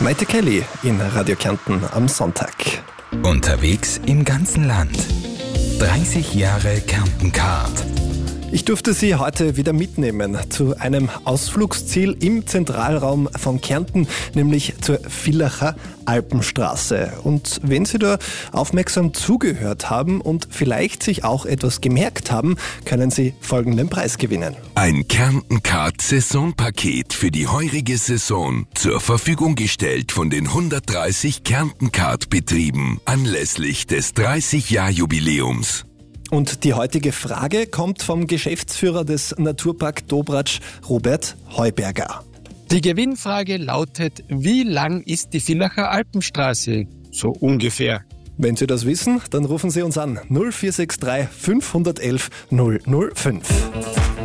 Maite Kelly in Radio Kärnten am Sonntag. Unterwegs im ganzen Land. 30 Jahre Kärnten-Card. Ich durfte Sie heute wieder mitnehmen zu einem Ausflugsziel im Zentralraum von Kärnten, nämlich zur Villacher Alpenstraße. Und wenn Sie da aufmerksam zugehört haben und vielleicht sich auch etwas gemerkt haben, können Sie folgenden Preis gewinnen. Ein Kärnten-Card-Saisonpaket für die heurige Saison, zur Verfügung gestellt von den 130 Kärnten-Card-Betrieben anlässlich des 30-Jahr-Jubiläums. Und die heutige Frage kommt vom Geschäftsführer des Naturpark Dobratsch, Robert Heuberger. Die Gewinnfrage lautet: Wie lang ist die Villacher Alpenstraße? So ungefähr. Wenn Sie das wissen, dann rufen Sie uns an 0463 511 005.